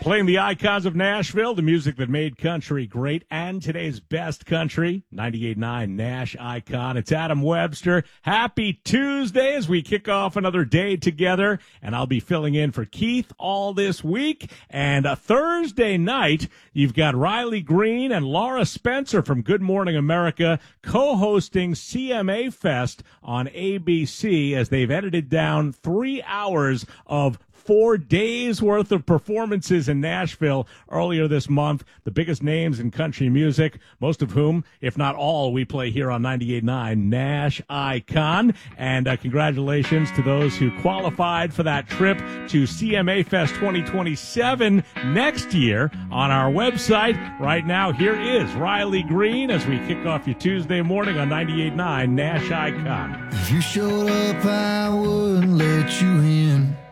Playing the icons of Nashville, the music that made country great, and today's best country, 98.9 Nash Icon. It's Adam Webster. Happy Tuesday as we kick off another day together, and I'll be filling in for Keith all this week. And a Thursday night, you've got Riley Green and Laura Spencer from Good Morning America co-hosting CMA Fest on ABC as they've edited down 3 hours of 4 days worth of performances in Nashville earlier this month. The biggest names in country music, most of whom, if not all, we play here on 98.9 Nash Icon. And congratulations to those who qualified for that trip to CMA Fest 2027 next year on our website. Right now, here is Riley Green as we kick off your Tuesday morning on 98.9 Nash Icon. If you showed up, I wouldn't let you in.